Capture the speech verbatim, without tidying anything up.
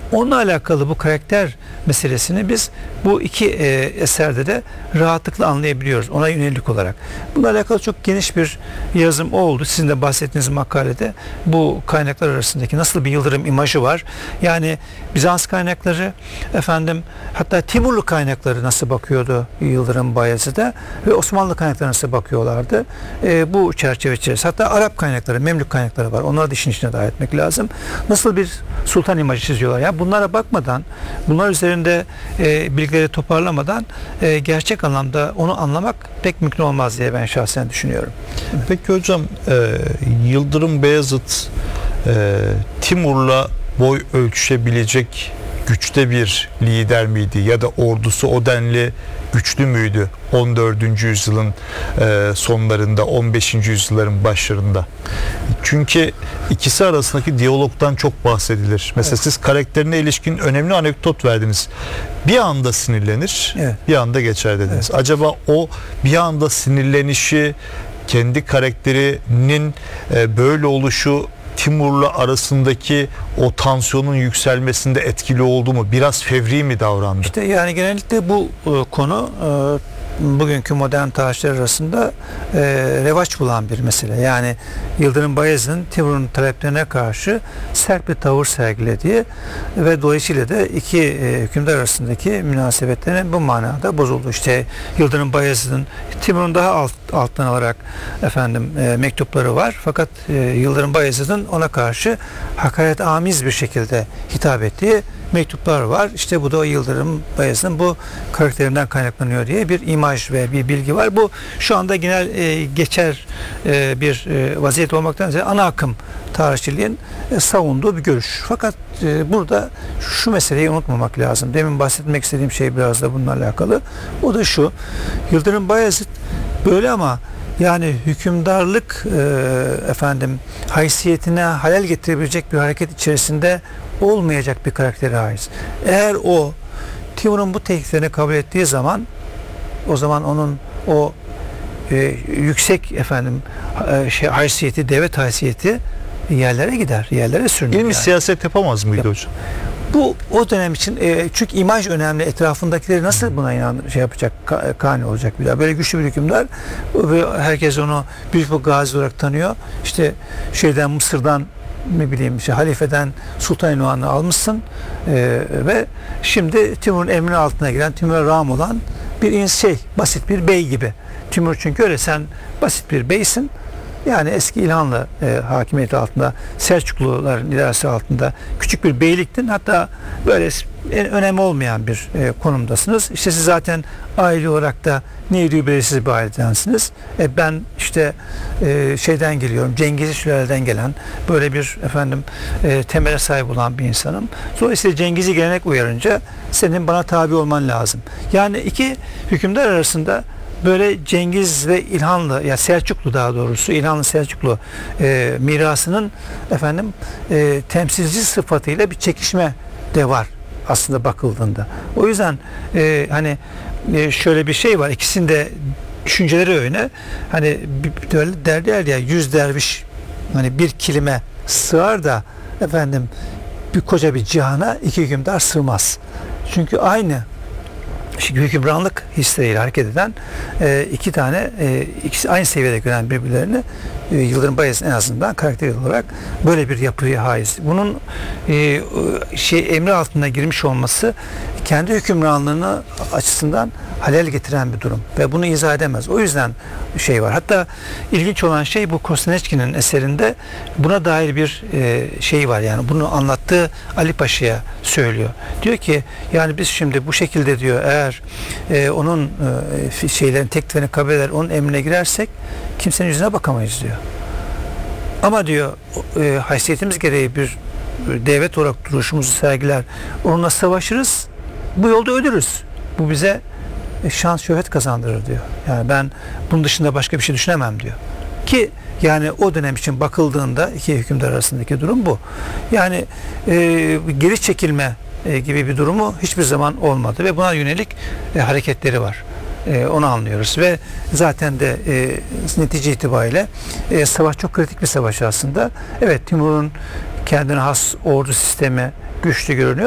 Onunla alakalı bu karakter meselesini biz bu iki e, eserde de rahatlıkla anlayabiliyoruz ona yönelik olarak. Bununla alakalı çok geniş bir yazım oldu. Sizin de bahsettiğiniz makalede bu kaynaklar arasındaki nasıl bir Yıldırım imajı var. Yani Bizans kaynakları, efendim hatta Timurlu kaynakları nasıl bakıyordu Yıldırım Bayezid'e ve Osmanlı kaynakları nasıl bakıyorlardı. E, bu çerçeve içerisinde. Hatta Arap kaynakları, Memlük kaynakları var. Onları da işin içine dahil etmek lazım. Nasıl bir sultan imajı çiziyorlar. Yani bunlara bakmadan, bunlar üzerinde e, bilgileri toparlamadan e, gerçek anlamda onu anlamak pek mümkün olmaz diye ben şahsen düşünüyorum. Peki hocam, e, Yıldırım Beyazıt e, Timur'la boy ölçüşebilecek güçte bir lider miydi ya da ordusu o denli güçlü müydü on dördüncü yüzyılın e, sonlarında, on beşinci yüzyılların başlarında? Çünkü ikisi arasındaki diyalogdan çok bahsedilir. Mesela evet. Siz karakterine ilişkin önemli anekdot verdiniz. Bir anda sinirlenir, evet. bir anda geçer dediniz. Evet. Acaba o bir anda sinirlenişi, kendi karakterinin e, böyle oluşu Timur'la arasındaki o tansiyonun yükselmesinde etkili oldu mu? Biraz fevri mi davrandı? İşte yani genellikle bu e, konu e, bugünkü modern tarihçiler arasında e, revaç bulan bir mesele. Yani Yıldırım Bayezid'in Timur'un taleplerine karşı sert bir tavır sergilediği ve dolayısıyla da iki e, hükümdar arasındaki münasebetlerin bu manada bozuldu. İşte Yıldırım Bayezid'in Timur'un daha alt, alttan alarak efendim e, mektupları var. Fakat e, Yıldırım Bayezid'in ona karşı hakaret amiz bir şekilde hitap ettiği mektuplar var. İşte bu da Yıldırım Bayezid'in bu karakterinden kaynaklanıyor diye bir imaj ve bir bilgi var. Bu şu anda genel e, geçer e, bir e, vaziyet olmaktan ziyade ana akım tarihçiliğin e, savunduğu bir görüş. Fakat e, burada şu meseleyi unutmamak lazım. Demin bahsetmek istediğim şey biraz da bununla alakalı. O da şu. Yıldırım Bayezid böyle ama yani hükümdarlık e, efendim haysiyetine halel getirebilecek bir hareket içerisinde olmayacak bir karaktere haiz. Eğer o Timur'un bu tekliflerini kabul ettiği zaman o zaman onun o e, yüksek efendim e, şey haysiyeti, devlet haysiyeti yerlere gider, yerlere sürünür. İlmi yani. siyaset yapamaz mıydı Yap. hocam? Bu o dönem için e, çünkü imaj önemli. Etrafındakileri nasıl buna inan şey yapacak, ka, kani olacak bir daha. Böyle güçlü bir hükümdar ve herkes onu büyük bir gazi olarak tanıyor. İşte şeyden Mısır'dan ne bileyim işte halifeden sultan ünvanını almışsın e, ve şimdi Timur'un emri altına giren, Timur'a rağm olan bir şey, basit bir bey gibi. Timur çünkü öyle, sen basit bir beysin. Yani eski İlhanlı e, hakimiyeti altında, Selçukluların idaresi altında küçük bir beyliktin. Hatta böyle en önemi olmayan bir e, konumdasınız. İşte siz zaten aile olarak da Nevri belirsiz bir ailedensiniz. E, ben işte e, şeyden geliyorum, Cengiz'i sülaleden gelen böyle bir efendim e, temele sahip olan bir insanım. Dolayısıyla Cengiz'i gelenek uyarınca senin bana tabi olman lazım. Yani iki hükümdar arasında böyle Cengiz ve İlhanlı, ya Selçuklu daha doğrusu İlhanlı Selçuklu e, mirasının efendim e, temsilci sıfatıyla bir çekişme de var aslında bakıldığında. O yüzden e, hani e, şöyle bir şey var, ikisinde düşünceleri öyle. Hani böyle derler ya, yüz derviş hani bir kilime sığar da efendim bir koca bir cihana iki hükümdar sığmaz. Çünkü aynı Şimdi hükümranlık hisleriyle hareket eden e, iki tane e, ikisi aynı seviyede gören birbirlerini e, Yıldırım Bayezid en azından karakter olarak böyle bir yapıya haiz. Bunun e, şey emri altına girmiş olması kendi hükümranlığını açısından halel getiren bir durum ve bunu izah edemez. O yüzden şey var. Hatta ilginç olan şey bu Kostaneçki'nin eserinde buna dair bir e, şey var. Yani bunu anlattığı Ali Paşa'ya söylüyor. Diyor ki yani biz şimdi bu şekilde diyor eğer e, onun e, şeylerin tekliflerini kabul eder, onun emrine girersek kimsenin yüzüne bakamayız diyor. Ama diyor e, haysiyetimiz gereği bir devlet olarak duruşumuzu sergiler, onunla savaşırız, bu yolda ölürüz. Bu bize şans, şöhret kazandırır diyor. Yani ben bunun dışında başka bir şey düşünemem diyor. Ki yani o dönem için bakıldığında iki hükümdar arasındaki durum bu. Yani e, geri çekilme e, gibi bir durumu hiçbir zaman olmadı ve buna yönelik e, hareketleri var. E, onu anlıyoruz ve zaten de e, netice itibariyle e, savaş çok kritik bir savaş aslında. Evet, Timur'un kendine has ordu sistemi güçlü görünüyor.